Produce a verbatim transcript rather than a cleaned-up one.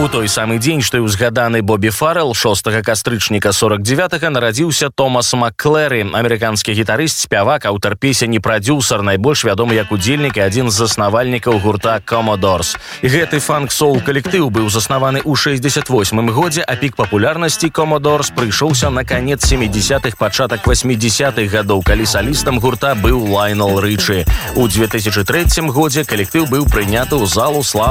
У той самы дзень, што і ўзгаданы Бобі Фаррелл, шостага кастрычніка сорок девятага нарадзіўся Томас Макклэры, амерыканскі гітарыст, спявак, аўтар песень і прадзюсар, найбольш вядомы як удзельнік і адзін з заснавальнікаў гурта Commodores. Гэты фанк-соул калектыў быў заснаваны ў шэсцьдзесят восьмым годзе, а пік папулярнасці Commodores прыйшоўся на канец сямідзесятых, пачатак васьмідзесятых гадоў, калі салістам гурта быў Лайнел Рычы. У две тысячы трэцім годзе калектыў быў прыняты ў залу славы